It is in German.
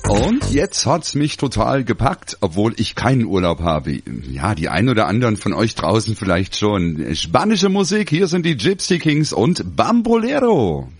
Und jetzt hat's mich total gepackt, obwohl ich keinen Urlaub habe. Ja, die ein oder anderen von euch draußen vielleicht schon. Spanische Musik, hier sind die Gypsy Kings und Bambolero.